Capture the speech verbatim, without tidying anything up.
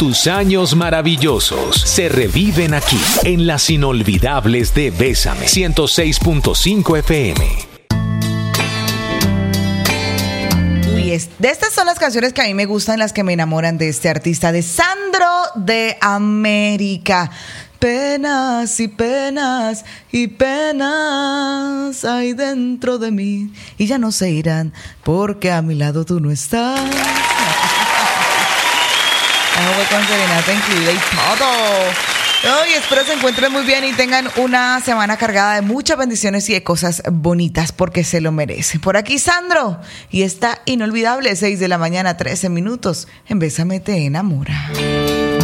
Tus años maravillosos se reviven aquí, en las inolvidables de Bésame, ciento seis punto cinco F M. Uy, es, de estas son las canciones que a mí me gustan, las que me enamoran de este artista, de Sandro de América. Penas y penas y penas hay dentro de mí y ya no se irán porque a mi lado tú no estás. Con serenata incluida y todo. Hoy espero se encuentren muy bien y tengan una semana cargada de muchas bendiciones y de cosas bonitas porque se lo merecen. Por aquí Sandro y esta inolvidable seis de la mañana, trece minutos. En Bésame te enamora.